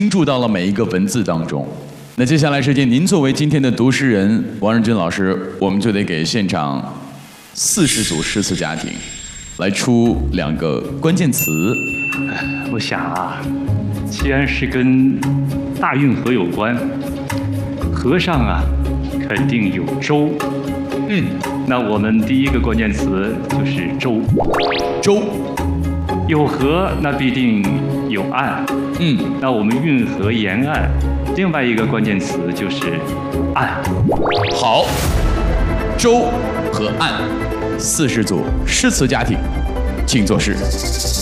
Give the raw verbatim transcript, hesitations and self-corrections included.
倾注到了每一个文字当中。那接下来时间，您作为今天的读诗人王仁君老师，我们就得给现场四十组诗词家庭来出两个关键词。 我想啊，既然是跟大运河有关，河上啊肯定有舟。嗯，那我们第一个关键词就是舟。 舟。 有河，那必定有岸。嗯，那我们运河沿岸，另外一个关键词就是岸。 好，舟和岸，四十组诗词家庭，请作诗。